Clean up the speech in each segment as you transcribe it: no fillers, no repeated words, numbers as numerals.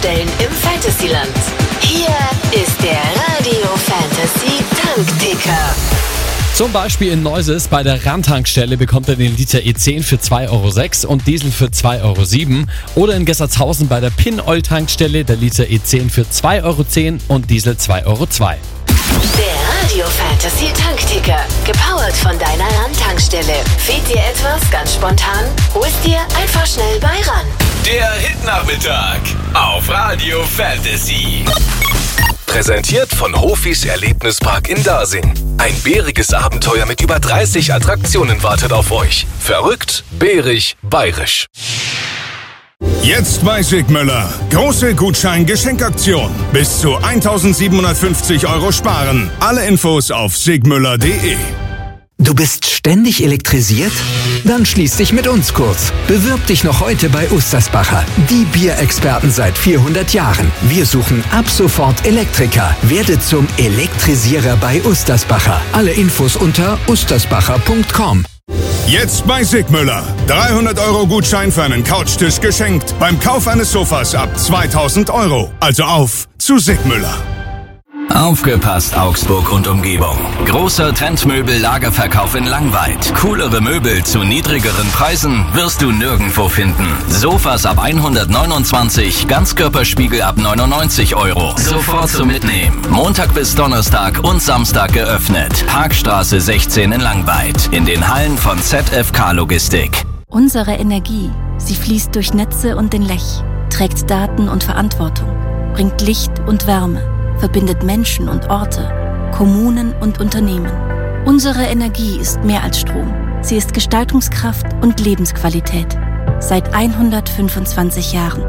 Tankstellen im Fantasyland. Hier ist der Radio Fantasy Tankticker. Zum Beispiel in Neuses bei der Randtankstelle bekommt ihr den Liter E10 für 2,06 € und Diesel für 2,07 €. Oder in Gessertshausen bei der Pin-Oil-Tankstelle der Liter E10 für 2,10 € und Diesel 2,02 €. Der Radio Fantasy Tankticker, gepowert von deiner Randtankstelle. Fehlt dir etwas ganz spontan? Hol's dir einfach schnell bei Ran. Der Hitnachmittag auf Radio Fantasy. Präsentiert von Hofis Erlebnispark in Dasing. Ein bäriges Abenteuer mit über 30 Attraktionen wartet auf euch. Verrückt, bärig, bayerisch. Jetzt bei Sigmüller. Große Gutschein-Geschenkaktion. Bis zu 1.750 € sparen. Alle Infos auf sigmüller.de. Du bist ständig elektrisiert? Dann schließ dich mit uns kurz. Bewirb dich noch heute bei Ustersbacher, die Bierexperten seit 400 Jahren. Wir suchen ab sofort Elektriker. Werde zum Elektrisierer bei Ustersbacher. Alle Infos unter ustersbacher.com. Jetzt bei Sigmüller. 300 € Gutschein für einen Couchtisch geschenkt. Beim Kauf eines Sofas ab 2.000 €. Also auf zu Sigmüller. Aufgepasst, Augsburg und Umgebung. Großer Trendmöbel-Lagerverkauf in Langweid. Coolere Möbel zu niedrigeren Preisen wirst du nirgendwo finden. Sofas ab 129, Ganzkörperspiegel ab 99 €. Sofort zum Mitnehmen. Montag bis Donnerstag und Samstag geöffnet. Parkstraße 16 in Langweid. In den Hallen von ZFK Logistik. Unsere Energie, sie fließt durch Netze und den Lech, trägt Daten und Verantwortung, bringt Licht und Wärme, verbindet Menschen und Orte, Kommunen und Unternehmen. Unsere Energie ist mehr als Strom. Sie ist Gestaltungskraft und Lebensqualität. Seit 125 Jahren.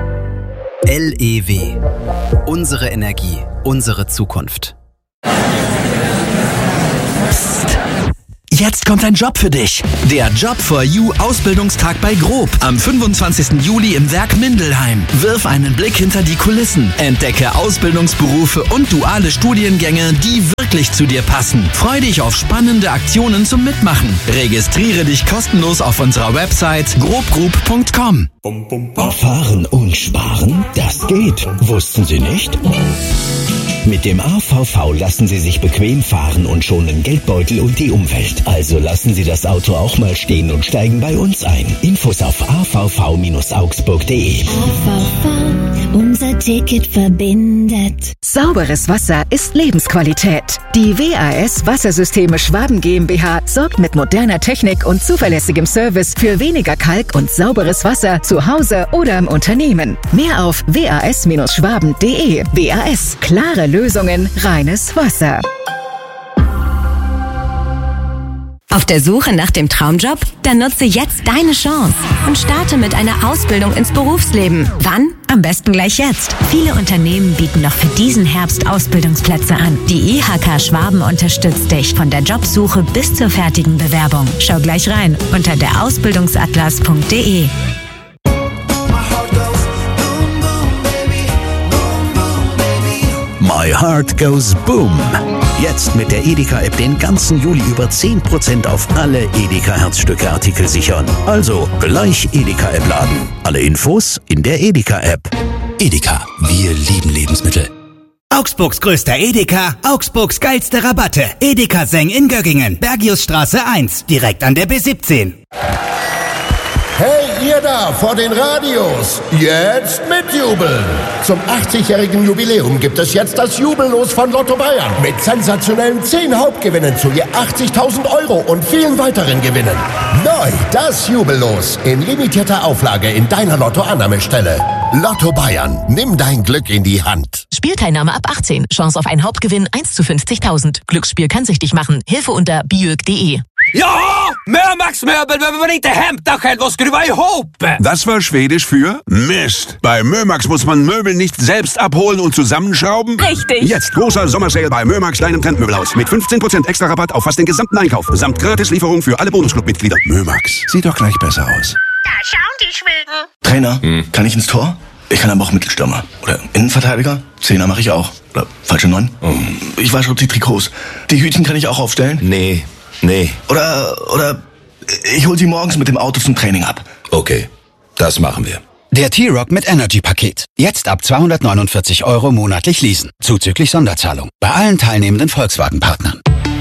LEW. Unsere Energie, unsere Zukunft. Psst. Jetzt kommt ein Job für dich. Der Job for You Ausbildungstag bei Grob am 25. Juli im Werk Mindelheim. Wirf einen Blick hinter die Kulissen. Entdecke Ausbildungsberufe und duale Studiengänge, die wirklich zu dir passen. Freu dich auf spannende Aktionen zum Mitmachen. Registriere dich kostenlos auf unserer Website grobgroup.com. Fahren und sparen? Das geht. Wussten Sie nicht? Mit dem AVV lassen Sie sich bequem fahren und schonen Geldbeutel und die Umwelt. Also lassen Sie das Auto auch mal stehen und steigen bei uns ein. Infos auf avv-augsburg.de. AVV, unser Ticket verbindet. Sauberes Wasser ist Lebensqualität. Die WAS Wassersysteme Schwaben GmbH sorgt mit moderner Technik und zuverlässigem Service für weniger Kalk und sauberes Wasser zu Hause oder im Unternehmen. Mehr auf was-schwaben.de. WAS, klare Lösungen, reines Wasser. Auf der Suche nach dem Traumjob? Dann nutze jetzt deine Chance und starte mit einer Ausbildung ins Berufsleben. Wann? Am besten gleich jetzt. Viele Unternehmen bieten noch für diesen Herbst Ausbildungsplätze an. Die IHK Schwaben unterstützt dich von der Jobsuche bis zur fertigen Bewerbung. Schau gleich rein unter derausbildungsatlas.de. My Heart Goes Boom. Jetzt mit der Edeka-App den ganzen Juli über 10% auf alle Edeka-Herzstücke-Artikel sichern. Also gleich Edeka-App laden. Alle Infos in der Edeka-App. Edeka, wir lieben Lebensmittel. Augsburgs größter Edeka, Augsburgs geilste Rabatte. Edeka Seng in Göggingen, Bergiusstraße 1, direkt an der B17. Hey, ihr da vor den Radios, jetzt mitjubeln! Zum 80-jährigen Jubiläum gibt es jetzt das Jubellos von Lotto Bayern mit sensationellen 10 Hauptgewinnen zu je 80.000 € und vielen weiteren Gewinnen. Neu, das Jubellos in limitierter Auflage in deiner Lotto-Annahmestelle. Lotto Bayern, nimm dein Glück in die Hand. Spielteilnahme ab 18, Chance auf einen Hauptgewinn 1 zu 50.000. Glücksspiel kann süchtig machen. Hilfe unter biög.de. Ja, Mömax-Möbel, wenn man inte hämta själv och skruva ihop. Das war Schwedisch für Mist. Bei Mömax muss man Möbel nicht selbst abholen und zusammenschrauben. Richtig. Jetzt großer Sommersale bei Mömax, deinem Trendmöbelhaus. Mit 15% extra Rabatt auf fast den gesamten Einkauf. Samt Gratislieferung für alle Bonusclub-Mitglieder. Mömax, sieht doch gleich besser aus. Da schauen die Schweden. Trainer, kann ich ins Tor? Ich kann aber auch Mittelstürmer. Oder Innenverteidiger. Zehner mache ich auch. Oder falsche 9. Ich wasche die Trikots. Die Hütchen kann ich auch aufstellen? Nee. Oder ich hol sie morgens mit dem Auto zum Training ab. Okay, das machen wir. Der T-Roc mit Energy-Paket. Jetzt ab 249 € monatlich leasen. Zuzüglich Sonderzahlung. Bei allen teilnehmenden Volkswagen-Partnern.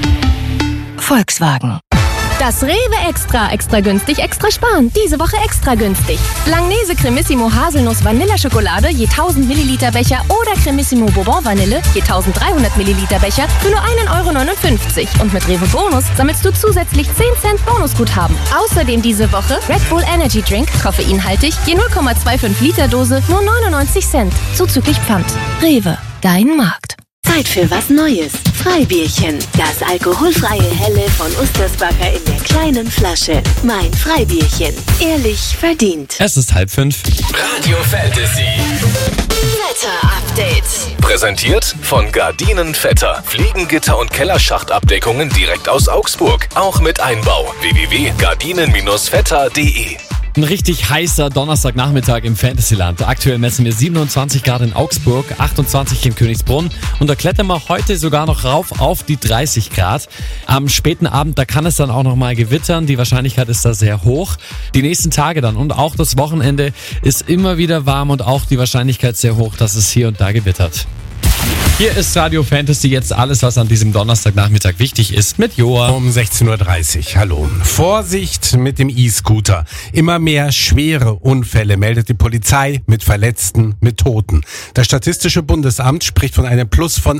Volkswagen. Das Rewe Extra günstig, extra sparen. Diese Woche extra günstig. Langnese Cremissimo Haselnuss Vanilleschokolade je 1000 Milliliter Becher oder Cremissimo Bourbon Vanille je 1300 Milliliter Becher für nur 1,59 €. Und mit Rewe Bonus sammelst du zusätzlich 10 Cent Bonusguthaben. Außerdem diese Woche Red Bull Energy Drink, koffeinhaltig, je 0,25 Liter Dose, nur 99 Cent. Zuzüglich Pfand. Rewe, dein Markt. Zeit für was Neues. Freibierchen. Das alkoholfreie Helle von Ustersbacher in der kleinen Flasche. Mein Freibierchen. Ehrlich verdient. Es ist 4:30. Radio Fantasy. Wetter-Update. Präsentiert von Gardinen Vetter. Fliegengitter und Kellerschachtabdeckungen direkt aus Augsburg. Auch mit Einbau. www.gardinen-vetter.de. Ein richtig heißer Donnerstagnachmittag im Fantasyland. Aktuell messen wir 27 Grad in Augsburg, 28 in Königsbrunn und da klettern wir heute sogar noch rauf auf die 30 Grad. Am späten Abend, da kann es dann auch noch mal gewittern. Die Wahrscheinlichkeit ist da sehr hoch. Die nächsten Tage dann und auch das Wochenende ist immer wieder warm und auch die Wahrscheinlichkeit sehr hoch, dass es hier und da gewittert. Hier ist Radio Fantasy, jetzt alles, was an diesem Donnerstagnachmittag wichtig ist, mit Joa. Um 16:30 Uhr, hallo. Vorsicht mit dem E-Scooter. Immer mehr schwere Unfälle meldet die Polizei mit Verletzten, mit Toten. Das Statistische Bundesamt spricht von einem Plus von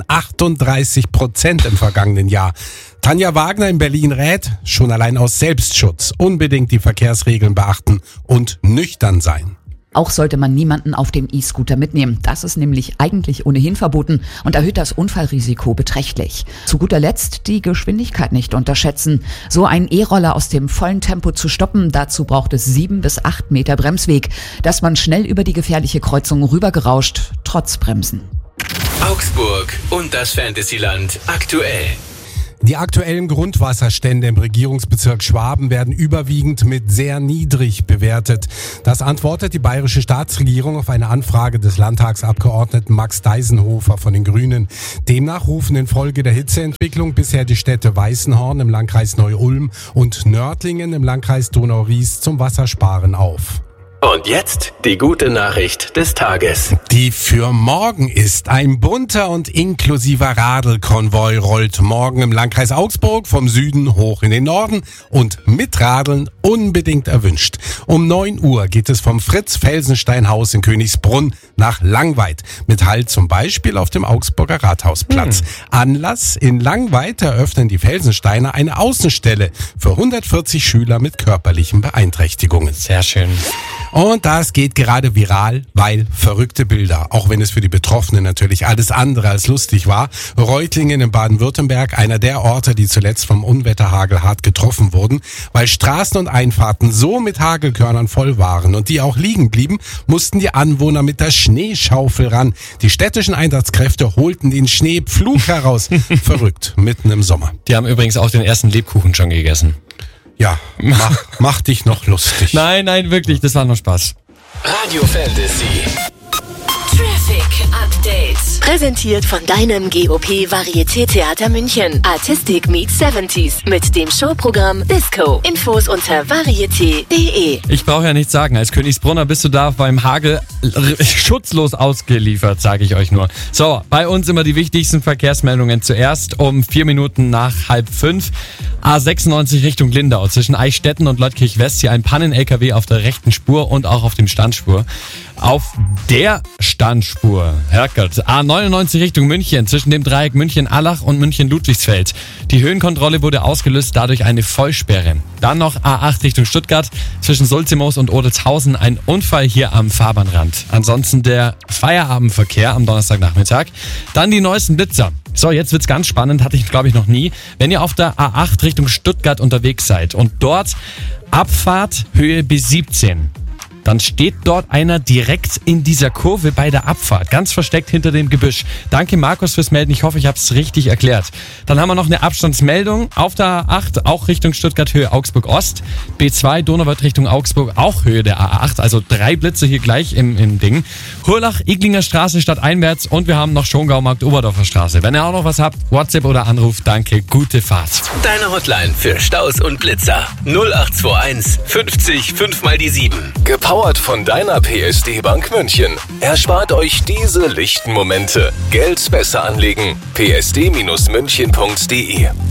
38% im vergangenen Jahr. Tanja Wagner in Berlin rät, schon allein aus Selbstschutz unbedingt die Verkehrsregeln beachten und nüchtern sein. Auch sollte man niemanden auf dem E-Scooter mitnehmen. Das ist nämlich eigentlich ohnehin verboten und erhöht das Unfallrisiko beträchtlich. Zu guter Letzt die Geschwindigkeit nicht unterschätzen. So ein E-Roller aus dem vollen Tempo zu stoppen, dazu braucht es 7 bis 8 Meter Bremsweg, dass man schnell über die gefährliche Kreuzung rübergerauscht, trotz Bremsen. Augsburg und das Fantasyland aktuell. Die aktuellen Grundwasserstände im Regierungsbezirk Schwaben werden überwiegend mit sehr niedrig bewertet. Das antwortet die bayerische Staatsregierung auf eine Anfrage des Landtagsabgeordneten Max Deisenhofer von den Grünen. Demnach rufen infolge der Hitzeentwicklung bisher die Städte Weißenhorn im Landkreis Neu-Ulm und Nördlingen im Landkreis Donau-Ries zum Wassersparen auf. Und jetzt die gute Nachricht des Tages. Die für morgen ist: ein bunter und inklusiver Radelkonvoi rollt morgen im Landkreis Augsburg vom Süden hoch in den Norden und mit Radeln unbedingt erwünscht. Um 9 Uhr geht es vom Fritz-Felsenstein-Haus in Königsbrunn nach Langweid mit Halt zum Beispiel auf dem Augsburger Rathausplatz. Anlass: in Langweid eröffnen die Felsensteiner eine Außenstelle für 140 Schüler mit körperlichen Beeinträchtigungen. Sehr schön. Und das geht gerade viral, weil verrückte Bilder, auch wenn es für die Betroffenen natürlich alles andere als lustig war. Reutlingen in Baden-Württemberg, einer der Orte, die zuletzt vom Unwetterhagel hart getroffen wurden. Weil Straßen und Einfahrten so mit Hagelkörnern voll waren und die auch liegen blieben, mussten die Anwohner mit der Schneeschaufel ran. Die städtischen Einsatzkräfte holten den Schneepflug heraus. Verrückt, mitten im Sommer. Die haben übrigens auch den ersten Lebkuchen schon gegessen. Ja, mach dich noch lustig. Nein, wirklich, das war nur Spaß. Radio Fantasy. Traffic Update. Präsentiert von deinem GOP Varieté-Theater München. Artistic meets 70s mit dem Showprogramm Disco. Infos unter varieté.de. Ich brauche ja nichts sagen. Als Königsbrunner bist du da beim Hagel schutzlos ausgeliefert, sage ich euch nur. So, bei uns immer die wichtigsten Verkehrsmeldungen. Zuerst um 4 Minuten nach 4:30. A96 Richtung Lindau. Zwischen Eichstätten und Leutkirch-West hier ein Pannen-LKW auf der rechten Spur und auch auf dem Standspur. Auf der Standspur, Herrgott, A99 Richtung München, zwischen dem Dreieck München-Allach und München-Ludwigsfeld. Die Höhenkontrolle wurde ausgelöst, dadurch eine Vollsperre. Dann noch A8 Richtung Stuttgart, zwischen Sulzimoos und Odelshausen ein Unfall hier am Fahrbahnrand. Ansonsten der Feierabendverkehr am Donnerstagnachmittag. Dann die neuesten Blitzer. So, jetzt wird's ganz spannend, hatte ich glaube ich noch nie. Wenn ihr auf der A8 Richtung Stuttgart unterwegs seid und dort Abfahrt Höhe B17, dann steht dort einer direkt in dieser Kurve bei der Abfahrt, ganz versteckt hinter dem Gebüsch. Danke Markus fürs Melden, ich hoffe, ich habe es richtig erklärt. Dann haben wir noch eine Abstandsmeldung auf der A8, auch Richtung Stuttgart, Höhe Augsburg-Ost. B2 Donauwörth Richtung Augsburg, auch Höhe der A8, also 3 Blitze hier gleich im Ding. Hurlach, Iglinger Straße stadteinwärts und wir haben noch Schongau, Markt-Oberdorfer Straße. Wenn ihr auch noch was habt, WhatsApp oder Anruf, danke, gute Fahrt. Deine Hotline für Staus und Blitzer 0821 50 5 mal die 7. Gepackt Powered von deiner PSD Bank München. Erspart euch diese lichten Momente. Geld besser anlegen. psd-münchen.de